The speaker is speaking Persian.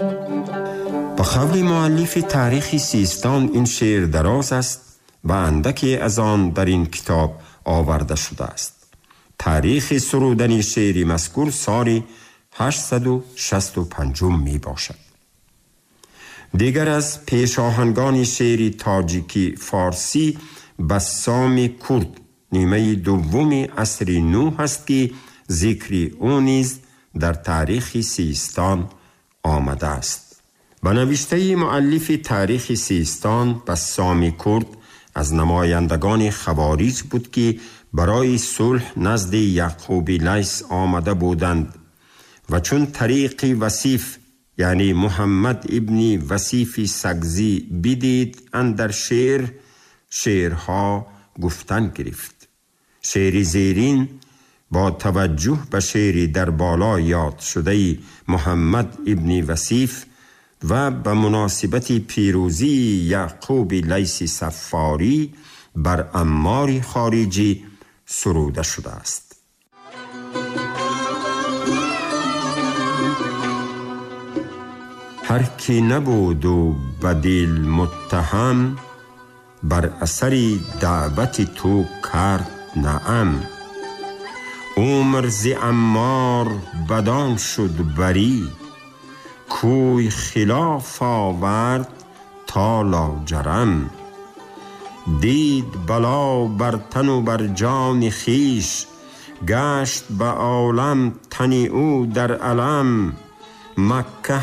به قول مؤلف تاریخ سیستان این شعر دراز است و اندکی از آن در این کتاب آورده شده است. تاریخ سرودن شعری مذکور سال 865 می باشد. دیگر از پیشاهنگان شعر تاجیکی فارسی بسام کرد نیمه دوم عصر نو است که ذکری او نیز در تاریخ سیستان آمده است. به نوشته مؤلف تاریخ سیستان بسام کرد از نمایندگان خوارج بود که برای صلح نزد یعقوب لیث آمده بودند و چون طریق وصیف یعنی محمد ابن وصیف سگزی بدید اندر شعرها گفتن گرفت. شعر زیرین با توجه به شعر در بالا یاد شده محمد ابن وصیف و به مناسبت پیروزی یعقوب لیث صفاری بر عمار خارجی سروده شده است. هر کی نبود و بدیل متهم بر اثر دعوت تو کرد نعم. عمر ز عمار بدان شد بری کوی خلاف آورد تا لاجرم. دید بلا بر تن و بر جان خیش گشت به عالم تن او در علم. مکه